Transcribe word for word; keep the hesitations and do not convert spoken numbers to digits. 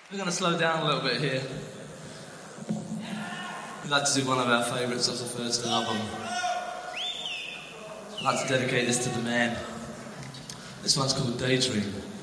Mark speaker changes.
Speaker 1: We're going to slow down a little bit here. We'd like to do one of our favourites off the first album. I'd like to dedicate this to the man. This one's called Daydream.